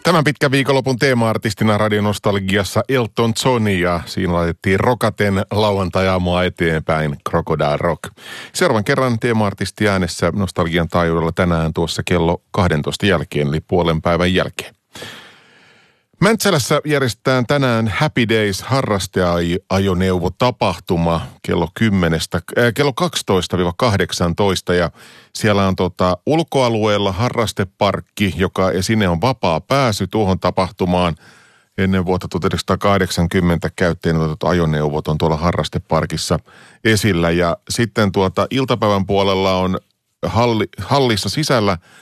Tämän pitkän viikonlopun teema-artistina Radionostalgiassa Elton John ja siinä laitettiin Rokaten lauantai-aamua eteenpäin Crocodile Rock. Seuraavan kerran teema-artisti äänessä Nostalgian taajuudella tänään tuossa kello 12 jälkeen, eli puolen päivän jälkeen. Mäntsälässä järjestetään tänään Happy Days harrasteajoneuvotapahtuma kello 12-18 ja siellä on ulkoalueella harrasteparkki, ja sinne on vapaa pääsy tuohon tapahtumaan. Ennen vuotta 1980 käyttöön otetut ajoneuvot on tuolla harrasteparkissa esillä ja sitten iltapäivän puolella on hallissa sisällä